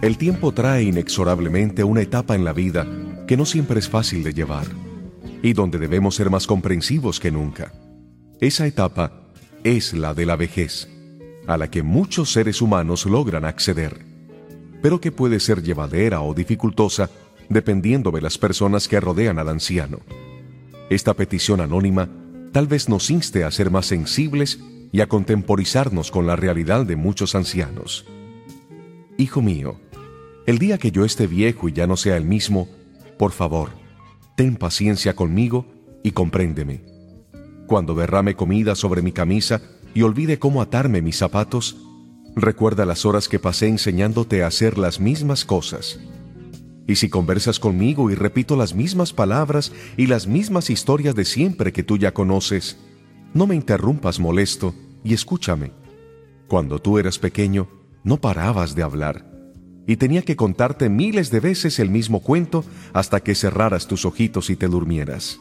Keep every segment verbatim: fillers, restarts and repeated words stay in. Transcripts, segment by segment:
El tiempo trae inexorablemente una etapa en la vida que no siempre es fácil de llevar y donde debemos ser más comprensivos que nunca. Esa etapa es la de la vejez, a la que muchos seres humanos logran acceder, pero que puede ser llevadera o dificultosa dependiendo de las personas que rodean al anciano. Esta petición anónima tal vez nos inste a ser más sensibles y a contemporizarnos con la realidad de muchos ancianos. Hijo mío, el día que yo esté viejo y ya no sea el mismo, por favor, ten paciencia conmigo y compréndeme. Cuando derrame comida sobre mi camisa y olvide cómo atarme mis zapatos, recuerda las horas que pasé enseñándote a hacer las mismas cosas. Y si conversas conmigo y repito las mismas palabras y las mismas historias de siempre que tú ya conoces, no me interrumpas molesto y escúchame. Cuando tú eras pequeño, no parabas de hablar, y tenía que contarte miles de veces el mismo cuento hasta que cerraras tus ojitos y te durmieras.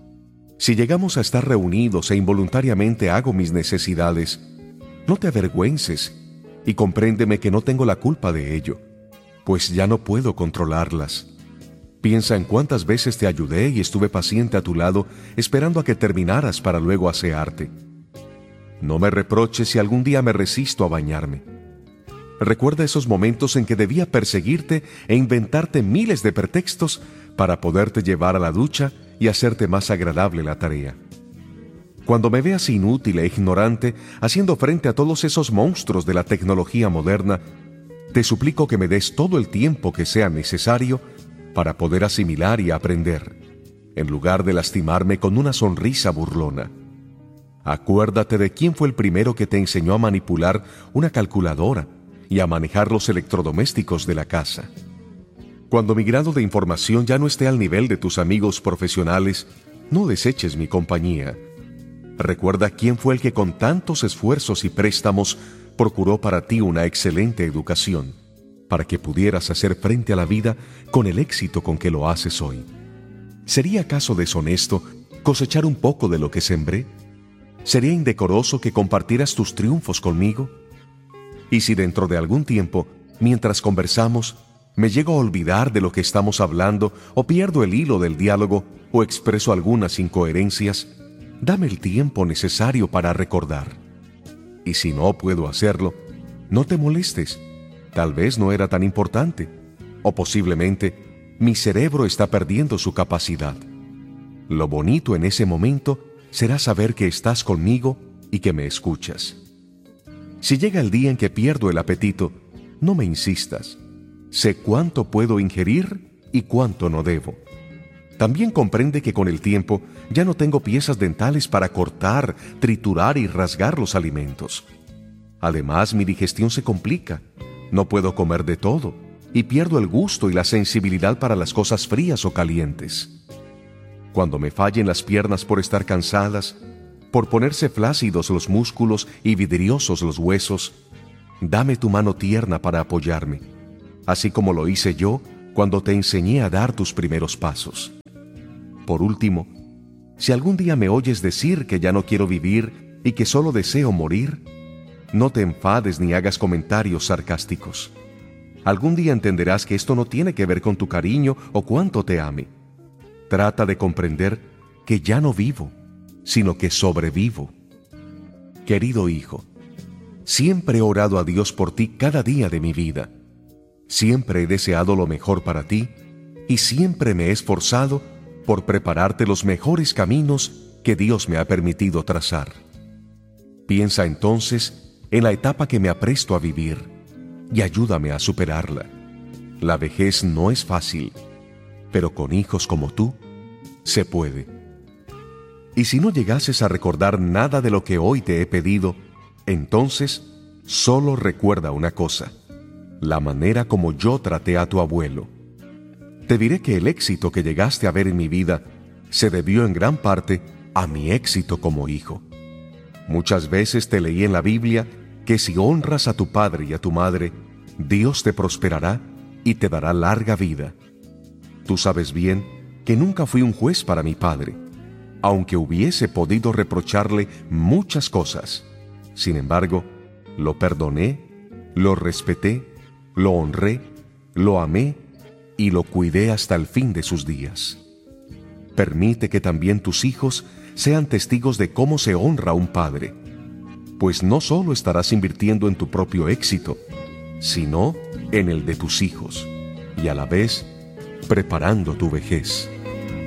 Si llegamos a estar reunidos e involuntariamente hago mis necesidades, no te avergüences y compréndeme que no tengo la culpa de ello, pues ya no puedo controlarlas. Piensa en cuántas veces te ayudé y estuve paciente a tu lado esperando a que terminaras para luego asearte. No me reproches si algún día me resisto a bañarme. Recuerda esos momentos en que debía perseguirte e inventarte miles de pretextos para poderte llevar a la ducha y hacerte más agradable la tarea. Cuando me veas inútil e ignorante haciendo frente a todos esos monstruos de la tecnología moderna, te suplico que me des todo el tiempo que sea necesario para poder asimilar y aprender, en lugar de lastimarme con una sonrisa burlona. Acuérdate de quién fue el primero que te enseñó a manipular una calculadora y a manejar los electrodomésticos de la casa. Cuando mi grado de información ya no esté al nivel de tus amigos profesionales, no deseches mi compañía. Recuerda quién fue el que con tantos esfuerzos y préstamos procuró para ti una excelente educación, para que pudieras hacer frente a la vida con el éxito con que lo haces hoy. ¿Sería acaso deshonesto cosechar un poco de lo que sembré? ¿Sería indecoroso que compartieras tus triunfos conmigo? Y si dentro de algún tiempo, mientras conversamos, me llego a olvidar de lo que estamos hablando o pierdo el hilo del diálogo o expreso algunas incoherencias, dame el tiempo necesario para recordar. Y si no puedo hacerlo, no te molestes. Tal vez no era tan importante, o posiblemente mi cerebro está perdiendo su capacidad. Lo bonito en ese momento será saber que estás conmigo y que me escuchas. Si llega el día en que pierdo el apetito, no me insistas. Sé cuánto puedo ingerir y cuánto no debo. También comprende que con el tiempo ya no tengo piezas dentales para cortar, triturar y rasgar los alimentos. Además, mi digestión se complica. No puedo comer de todo y pierdo el gusto y la sensibilidad para las cosas frías o calientes. Cuando me fallen las piernas por estar cansadas, por ponerse flácidos los músculos y vidriosos los huesos, dame tu mano tierna para apoyarme, así como lo hice yo cuando te enseñé a dar tus primeros pasos. Por último, si algún día me oyes decir que ya no quiero vivir y que solo deseo morir, no te enfades ni hagas comentarios sarcásticos. Algún día entenderás que esto no tiene que ver con tu cariño o cuánto te ame. Trata de comprender que ya no vivo, sino que sobrevivo. Querido hijo, siempre he orado a Dios por ti cada día de mi vida. Siempre he deseado lo mejor para ti y siempre me he esforzado por prepararte los mejores caminos que Dios me ha permitido trazar. Piensa entonces en la etapa que me apresto a vivir y ayúdame a superarla. La vejez no es fácil, pero con hijos como tú, se puede. Y si no llegases a recordar nada de lo que hoy te he pedido, entonces solo recuerda una cosa: la manera como yo traté a tu abuelo. Te diré que el éxito que llegaste a ver en mi vida se debió en gran parte a mi éxito como hijo. Muchas veces te leí en la Biblia que si honras a tu padre y a tu madre, Dios te prosperará y te dará larga vida. Tú sabes bien que nunca fui un juez para mi padre, aunque hubiese podido reprocharle muchas cosas. Sin embargo, lo perdoné, lo respeté, lo honré lo amé y lo cuidé hasta el fin de sus días. Permite que también tus hijos sean testigos de cómo se honra a un padre, pues no solo estarás invirtiendo en tu propio éxito, sino en el de tus hijos, y a la vez preparando tu vejez.